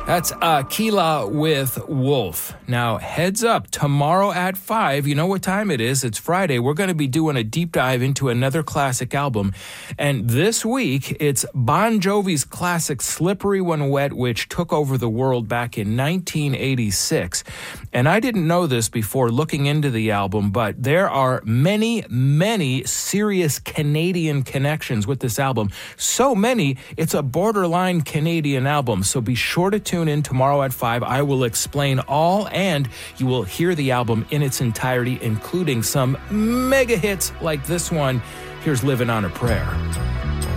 That's Aquila with Wolf. Now, heads up, tomorrow at 5, you know what time it is. It's Friday. We're going to be doing a deep dive into another classic album. And this week, it's Bon Jovi's classic Slippery When Wet, which took over the world back in 1986. And I didn't know this before looking into the album, but there are many, many serious Canadian connections with this album. So many, it's a borderline Canadian album. So be sure to tune in tomorrow at 5. I will explain all, and you will hear the album in its entirety, including some mega hits like this one. Here's Living on a Prayer.